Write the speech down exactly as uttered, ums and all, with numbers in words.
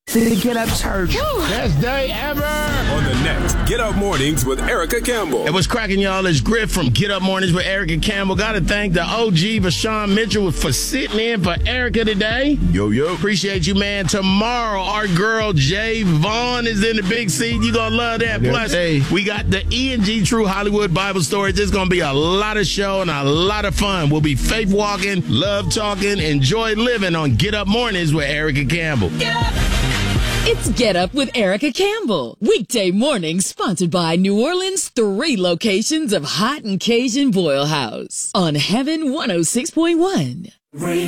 The Get Up Church. Best day ever. On the next Get Up Mornings with Erica Campbell. And what's cracking, y'all, is Griff from Get Up Mornings with Erica Campbell. Got to thank the O G, Vashawn Mitchell, for sitting in for Erica today. Yo, yo. Appreciate you, man. Tomorrow, our girl, Jay Vaughn, is in the big seat. You going to love that. Yeah. Plus, hey, we got the E and G True Hollywood Bible Stories. There's going to be a lot of show and a lot of fun. We'll be faith walking, love talking, enjoy living on Get Up Mornings with Erica Campbell. Get up. It's Get Up with Erica Campbell. Weekday mornings sponsored by New Orleans' three locations of Hot and Cajun Boil House on Heaven one oh six point one.